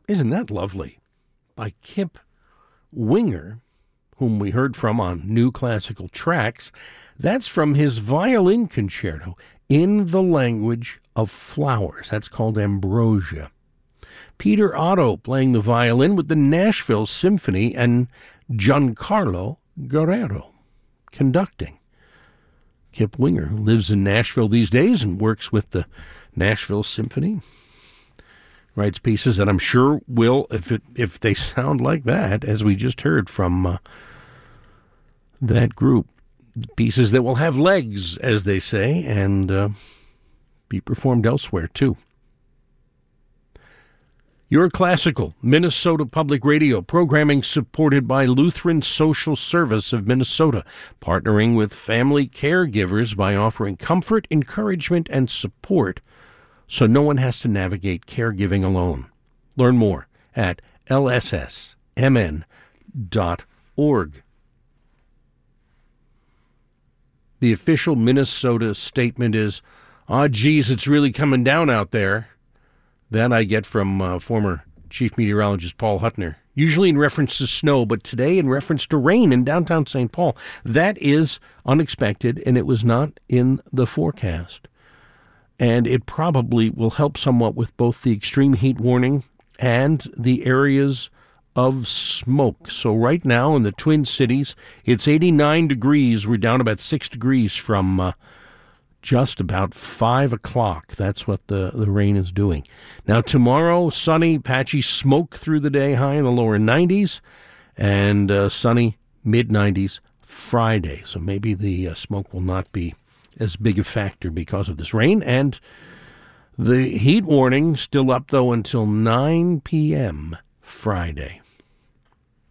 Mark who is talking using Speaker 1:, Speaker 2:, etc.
Speaker 1: Isn't that lovely? By Kip Winger, whom we heard from on New Classical Tracks. That's from his violin concerto in the language of flowers. That's called Ambrosia. Peter Otto playing the violin with the Nashville Symphony and Giancarlo Guerrero conducting. Kip Winger, who lives in Nashville these days and works with the Nashville Symphony, writes pieces that I'm sure will, if they sound like that, as we just heard from that group, pieces that will have legs, as they say, and be performed elsewhere, too. Your Classical, Minnesota Public Radio, programming supported by Lutheran Social Service of Minnesota, partnering with family caregivers by offering comfort, encouragement, and support so no one has to navigate caregiving alone. Learn more at lssmn.org. The official Minnesota statement is, "Oh, geez, it's really coming down out there." That I get from former Chief Meteorologist Paul Huttner, usually in reference to snow, but today in reference to rain in downtown St. Paul. That is unexpected, and it was not in the forecast. And it probably will help somewhat with both the extreme heat warning and the areas of smoke. So right now in the Twin Cities, it's 89 degrees. We're down about 6 degrees from just about 5 o'clock. That's what the rain is doing. Now tomorrow, sunny, patchy smoke through the day, high in the lower 90s, and sunny, mid-90s Friday. So maybe the smoke will not be as big a factor because of this rain. And the heat warning still up, though, until 9 p.m. Friday.